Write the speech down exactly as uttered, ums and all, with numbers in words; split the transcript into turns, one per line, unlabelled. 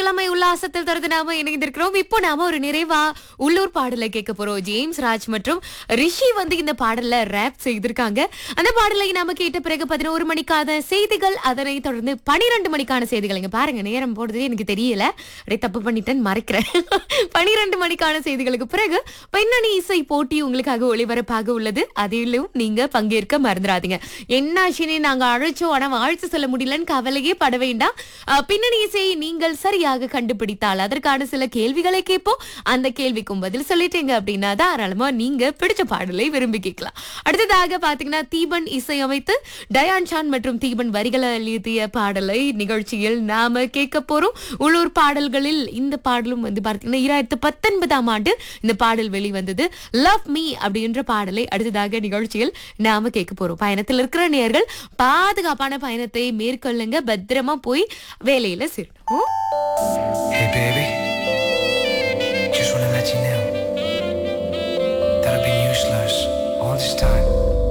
இளமை உல்லாசத்தில் தொடர்ந்து நாம இணைந்திருக்கிறோம். இப்போ நாம ஒரு நிறைவா உள்ளூர் பாடலை கேட்க போறோம். ஜேம்ஸ் ராஜ் மற்றும் ரிஷி வந்து இந்த பாடல்ல ரேப் செய்திருக்காங்க. அந்த பாடலை நாம கேட்ட பிறகு பதினோரு மணிக்கான செய்திகள், அதனை தொடர்ந்து பனிரெண்டு மணிக்கான செய்திகள். இங்க பாருங்க, நேரம் போடுறது எனக்கு தெரியல, அப்படியே தப்பு பண்ணிட்டேன், மறைக்கிறேன். பனிரெண்டு மணிக்கான செய்திகளுக்கு பிறகு பின்னணி இசை போட்டி உங்களுக்காக ஒளிபரப்பாக உள்ளது. அதிலும் நீங்க பங்கேற்க மறந்துடாதீங்க. என்ன ஆச்சுன்னு நாங்க அழைச்சோம், ஆனா வாழ்த்து சொல்ல முடியலன்னு கவலையே பட வேண்டாம். அஹ், பின்னணி இசையை நீங்கள் சரியாக கண்டுபிடித்தால் அதற்கான சில கேள்விகளை கேட்போம். அந்த கேள்விக்கும் பதில் சொல்லிட்டீங்க அப்படின்னா தாராளமா நீங்க பிடிச்ச பாடலை விரும்பி கேட்கலாம். அடுத்ததாக பாத்தீங்கன்னா, தீபன் இசையமைத்து டயான் சான் மற்றும் தீபன் வரிகளை எழுதிய பாடலை நிகழ்ச்சியில் நாம கேட்க போறோம். உள்ளூர் பாடல்களில் இந்த பாடலும் வந்து பார்த்தீங்கன்னா இரண்டாயிரத்து பத்தொன்பதாம் ஆண்டு இந்த பாடல் வெளிவந்தது. லவ் மீ அப்படின்ற பாடலை அடுத்ததாக நிகழ்ச்சியில் நாம கேட்க போறோம். பயணத்தில் இருக்கிற நேயர்கள் பாதுகாப்பான பயணத்தை மேற்கொள்ளுங்க, பத்திரமா போய் வேலையில சேரணும்.
Hey baby, just wanna let you know that I've been useless all this time.